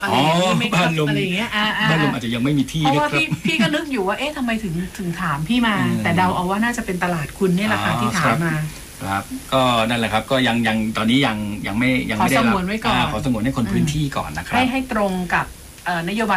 อะไรอย่างนี้ไหมครับบ้านลมอะไรอย่างเงี้ยบ้านลมอาจจะยังไม่มีที่เพราะนะว่าครับพี่ก็นึกอยู่ว่าเอ๊ะทำไมถึงถามพี่มา แต่เดาเอาว่าน่าจะเป็นตลาดคุณนี่แหละค่ะที่ถามมาครับก็นั่นแหละครับก็ยังตอนนี้ยังไม่ได้ขอสงวนไว้ก่อนขอสงวนให้คนพื้นที่ก่อนนะครับให้ตรงกับนโยบาย